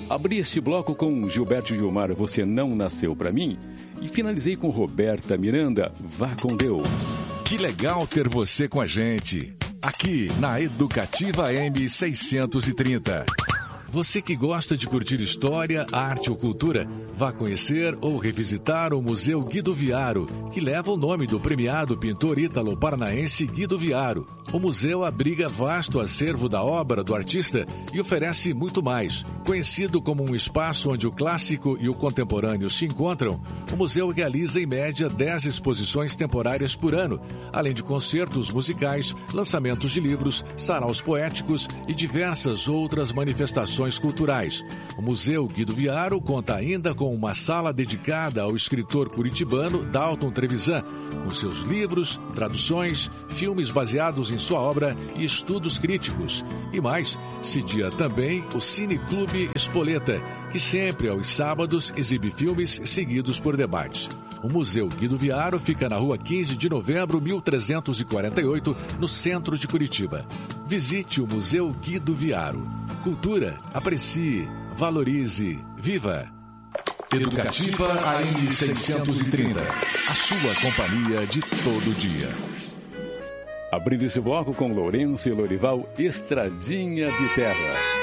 Abri este bloco com Gilberto Gilmar, Você Não Nasceu Pra Mim, e finalizei com Roberta Miranda, Vá Com Deus. Que legal ter você com a gente, aqui na Educativa M630. Você que gosta de curtir história, arte ou cultura, vá conhecer ou revisitar o Museu Guido Viaro, que leva o nome do premiado pintor ítalo-paranaense Guido Viaro. O museu abriga vasto acervo da obra do artista e oferece muito mais. Conhecido como um espaço onde o clássico e o contemporâneo se encontram, o museu realiza em média 10 exposições temporárias por ano, além de concertos musicais, lançamentos de livros, saraus poéticos e diversas outras manifestações culturais. O Museu Guido Viaro conta ainda com uma sala dedicada ao escritor curitibano Dalton Trevisan, com seus livros, traduções, filmes baseados em sua obra e estudos críticos. E mais, cedia também o Cine Clube Espoleta, que sempre aos sábados exibe filmes seguidos por debates. O Museu Guido Viaro fica na rua 15 de novembro, 1348, no centro de Curitiba. Visite o Museu Guido Viaro. Cultura, aprecie, valorize, viva! Educativa AM 630. A sua companhia de todo dia. Abrindo esse bloco com Lourenço e Lorival, Estradinha de Terra.